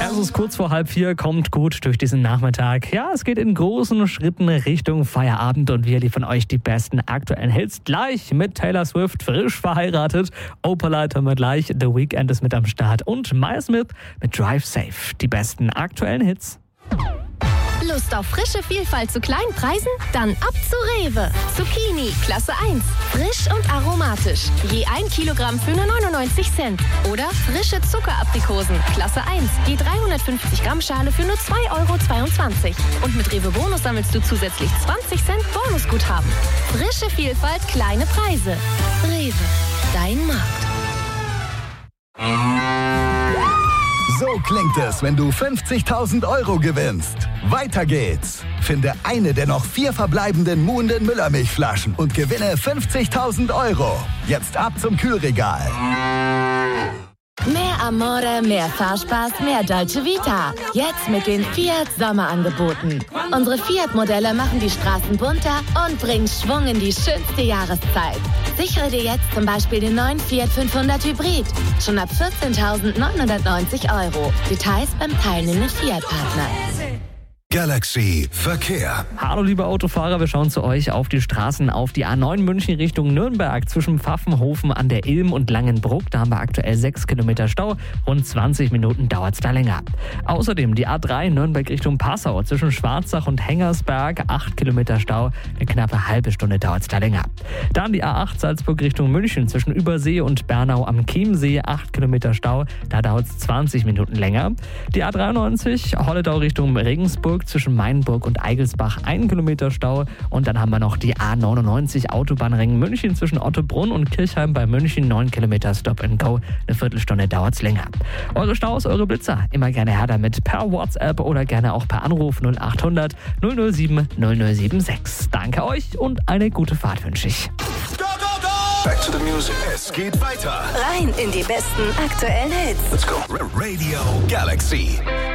Es ist kurz vor 3:30, kommt gut durch diesen Nachmittag. Ja, es geht in großen Schritten Richtung Feierabend und wir liefern euch die besten aktuellen Hits. Gleich mit Taylor Swift, frisch verheiratet. Opalite haben wir gleich, The Weeknd ist mit am Start und Maya Smith mit Drive Safe. Die besten aktuellen Hits. Lust auf frische Vielfalt zu kleinen Preisen? Dann ab zu Rewe. Zucchini, Klasse 1. Frisch und aromatisch. Je 1 Kilogramm für nur 99 Cent. Oder frische Zuckeraprikosen, Klasse 1. Je 350 Gramm Schale für nur 2,22 €. Und mit Rewe Bonus sammelst du zusätzlich 20 Cent Bonusguthaben. Frische Vielfalt, kleine Preise. Rewe, dein Markt. So klingt es, wenn du 50.000 € gewinnst. Weiter geht's. Finde eine der noch 4 verbleibenden Muhnden Müllermilchflaschen und gewinne 50.000 €. Jetzt ab zum Kühlregal. Mehr Amore, mehr Fahrspaß, mehr Dolce Vita. Jetzt mit den Fiat Sommerangeboten. Unsere Fiat-Modelle machen die Straßen bunter und bringen Schwung in die schönste Jahreszeit. Sichere dir jetzt zum Beispiel den neuen Fiat 500 Hybrid. Schon ab 14.990 €. Details beim teilnehmenden Fiat-Partner. Galaxy Verkehr. Hallo liebe Autofahrer, wir schauen zu euch auf die Straßen, auf die A9 München Richtung Nürnberg zwischen Pfaffenhofen an der Ilm und Langenbruck. Da haben wir aktuell 6 Kilometer Stau, rund 20 Minuten dauert es da länger. Außerdem die A3 Nürnberg Richtung Passau zwischen Schwarzach und Hengersberg, 8 Kilometer Stau, eine knappe halbe Stunde dauert es da länger. Dann die A8 Salzburg Richtung München zwischen Übersee und Bernau am Chiemsee, 8 Kilometer Stau, da dauert es 20 Minuten länger. Die A93 Holledau Richtung Regensburg zwischen Mainburg und Eigelsbach, 1 Kilometer Stau. Und dann haben wir noch die A99 Autobahnring München zwischen Ottobrunn und Kirchheim bei München, 9 Kilometer Stop and Go. Eine Viertelstunde dauert es länger. Eure Staus, eure Blitzer, immer gerne her damit per WhatsApp oder gerne auch per Anruf 0800 007 0076. Danke euch und eine gute Fahrt wünsche ich. Back to the music. Es geht weiter. Rein in die besten aktuellen Hits. Let's go. Radio Galaxy.